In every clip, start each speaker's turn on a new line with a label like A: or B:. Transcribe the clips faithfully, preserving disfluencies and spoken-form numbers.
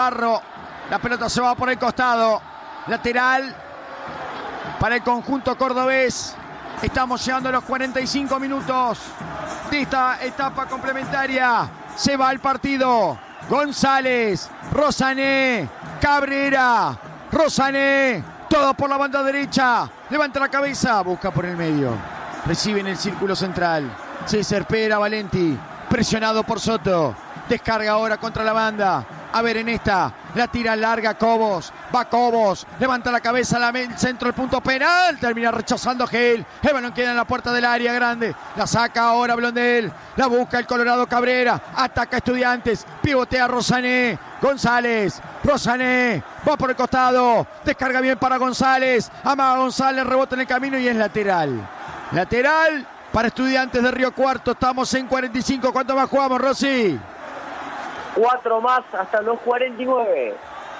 A: Barro, la pelota se va por el costado. Lateral para el conjunto cordobés. Estamos llegando a los cuarenta y cinco minutos de esta etapa complementaria. Se va el partido. González, Rosané, Cabrera, Rosané, todo por la banda derecha. Levanta la cabeza, busca por el medio. Recibe en el círculo central. César Pera Valenti, presionado por Soto. Descarga ahora contra la banda. A ver en esta, la tira larga Cobos, va Cobos, levanta la cabeza, la el centro, el punto penal, termina rechazando Gil, el balón queda en la puerta del área grande, la saca ahora Blondel, la busca el Colorado Cabrera, ataca Estudiantes, pivotea Rosané, González, Rosané, va por el costado, descarga bien para González, amaga González, rebota en el camino y es lateral, lateral para Estudiantes de Río Cuarto. Estamos en cuarenta y cinco, ¿cuánto más jugamos, Rossi?
B: Cuatro más hasta los cuarenta y nueve.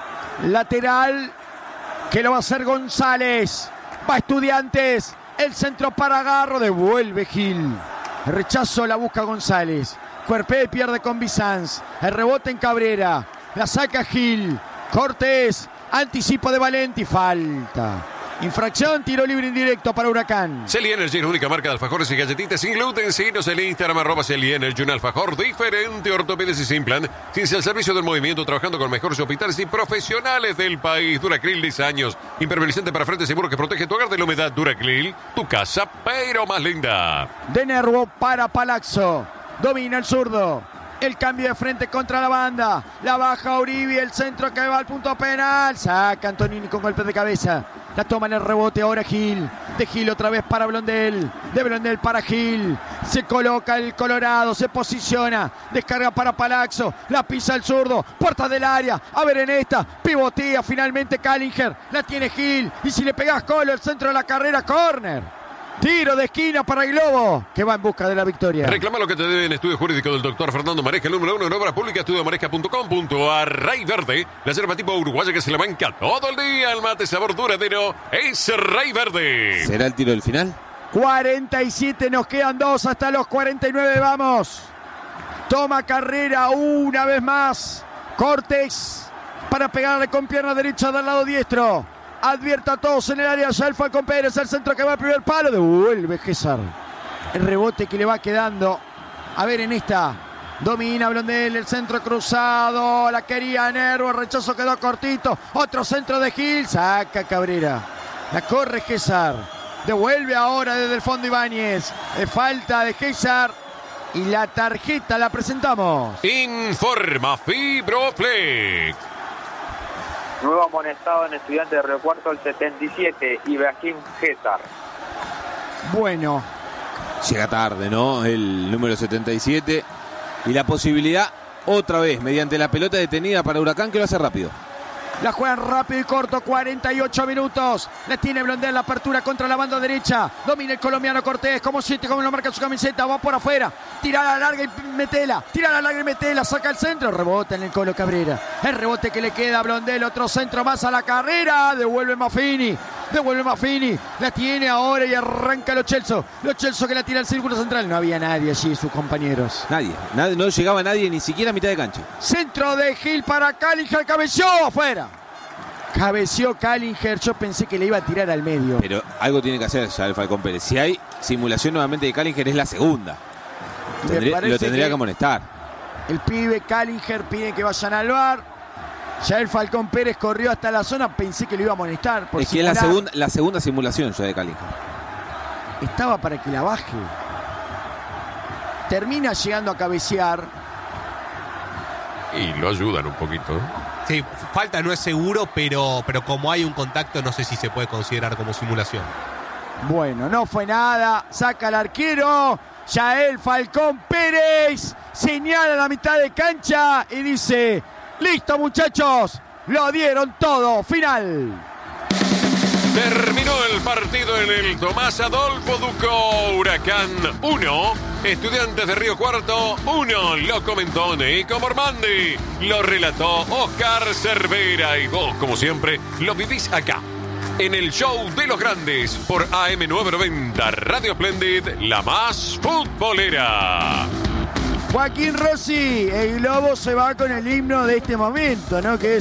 A: Lateral que lo va a hacer González. Va Estudiantes. El centro para Garro. Devuelve Gil. El rechazo la busca González. Cuerpé pierde con Bizanz. El rebote en Cabrera. La saca Gil. Cortés. Anticipo de Valenti. Falta. Infracción, tiro libre indirecto para Huracán.
C: Celi Energy es la única marca de alfajores y galletitas sin gluten. Síguenos en el Instagram, arroba Celi Energy, un alfajor diferente, ortopedes y sin plan. Ciencia al servicio del movimiento, trabajando con mejores hospitales y profesionales del país. Duracril, diez años. Impermeabilizante para frente seguro que protege tu hogar de la humedad. Duracril, tu casa, pero más linda.
A: De Nervo para Palazzo. Domina el zurdo. El cambio de frente contra la banda. La baja Uribe, el centro que va al punto penal. Saca Antonini con golpe de cabeza. La toma en el rebote ahora Gil. De Gil otra vez para Blondel. De Blondel para Gil. Se coloca el Colorado. Se posiciona. Descarga para Palazzo. La pisa el zurdo. Puerta del área. A ver en esta. Pivotea finalmente Callinger. La tiene Gil. Y si le pegás Colo, el centro de la carrera. Córner. Tiro de esquina para el Globo, que va en busca de la victoria.
C: Reclama lo que te debe en Estudio Jurídico del doctor Fernando Maresca, el número uno en obras públicas, estudio maresca punto com punto a Rey Verde, la yerba tipo uruguaya que se le banca todo el día. El mate sabor duradero es Rey Verde.
D: ¿Será el tiro del final?
A: cuarenta y siete, nos quedan dos hasta los cuarenta y nueve, vamos. Toma carrera una vez más. Cortés para pegarle con pierna derecha del lado diestro. Advierta a todos en el área, ya el Falcón Pérez, el centro que va al primer palo, devuelve Gésar. El rebote que le va quedando. A ver en esta, domina Blondel, el centro cruzado, la quería Nervo, el rechazo quedó cortito, otro centro de Gil, saca Cabrera. La corre Gésar, devuelve ahora desde el fondo Ibáñez. De falta de Gésar y la tarjeta la presentamos.
C: Informa Fibroflex.
B: Nuevo amonestado en Estudiantes de Río Cuarto, el setenta y siete, Ibrahim Gésar.
A: Bueno.
D: Llega tarde, ¿no? El número setenta y siete. Y la posibilidad, otra vez, mediante la pelota detenida para Huracán, que lo hace rápido.
A: La juegan rápido y corto, cuarenta y ocho minutos. La tiene Blondel, la apertura contra la banda derecha. Domina el colombiano Cortés, como siete, como lo marca su camiseta. Va por afuera, tira la larga y metela. Tira la larga y metela, saca el centro. Rebota en el Colo Cabrera. El rebote que le queda a Blondel, otro centro más a la carrera. Devuelve Maffini. Devuelve Maffini. La tiene ahora y arranca Lo Celso. Lo Celso que la tira al círculo central. No había nadie allí, sus compañeros.
D: Nadie. nadie no llegaba nadie, ni siquiera a mitad de cancha.
A: Centro de Gil para Callinger. Cabeció afuera. Cabeció Callinger, yo pensé que le iba a tirar al medio.
D: Pero algo tiene que hacer ya el Falcón Pérez. Si hay simulación nuevamente de Callinger, es la segunda. Tendría, lo tendría que, que amonestar.
A: El pibe Callinger pide que vayan al V A R. Ya el Falcón Pérez corrió hasta la zona, pensé que lo iba a amonestar. Por
D: es que es la segunda, la segunda simulación ya de Callinger.
A: Estaba para que la baje. Termina llegando a cabecear.
C: Y lo ayudan un poquito.
E: Sí, falta no es seguro, pero, pero como hay un contacto, no sé si se puede considerar como simulación.
A: Bueno, no fue nada. Saca al arquero. Yael Falcón Pérez señala la mitad de cancha y dice: listo, muchachos, lo dieron todo. Final.
C: Terminó el partido en el Tomás Adolfo Ducó. Huracán uno, Estudiantes de Río Cuarto uno. Lo comentó Nico Mormandi, lo relató Oscar Cervera y vos, como siempre, lo vivís acá en el Show de los Grandes por A M novecientos noventa Radio Splendid, la más futbolera.
A: Joaquín Rossi, el globo se va con el himno de este momento, ¿no? Que es